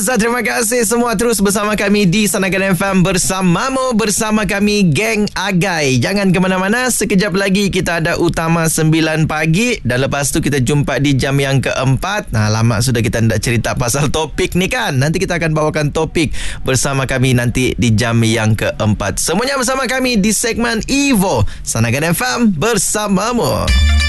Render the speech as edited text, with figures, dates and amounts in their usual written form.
Azhar, terima kasih semua terus bersama kami di Sanagan FM bersamamu, bersama kami Geng Agai. Jangan ke mana-mana, sekejap lagi kita ada Utama 9 pagi dan lepas tu kita jumpa di jam yang keempat. Nah, lama sudah kita tidak cerita pasal topik ni kan. Nanti kita akan bawakan topik bersama kami nanti di jam yang keempat. Semuanya bersama kami di segmen Evo Sanagan FM bersamamu.